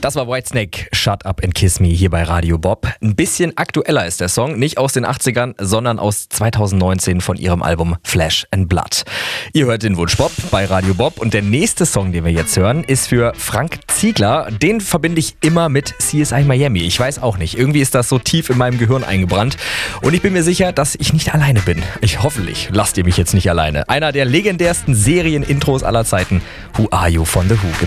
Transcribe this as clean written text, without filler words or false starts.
Das war Whitesnake, Shut Up and Kiss Me hier bei Radio Bob. Ein bisschen aktueller ist der Song, nicht aus den 80ern, sondern aus 2019 von ihrem Album Flesh and Blood. Ihr hört den Wunsch Bob bei Radio Bob und der nächste Song, den wir jetzt hören, ist für Frank Ziegler. Den verbinde ich immer mit CSI Miami. Ich weiß auch nicht, irgendwie ist das so tief in meinem Gehirn eingebrannt und ich bin mir sicher, dass ich nicht alleine bin. Hoffentlich lasst ihr mich jetzt nicht alleine. Einer der legendärsten Serien-Intros aller Zeiten, Who Are You von The Who.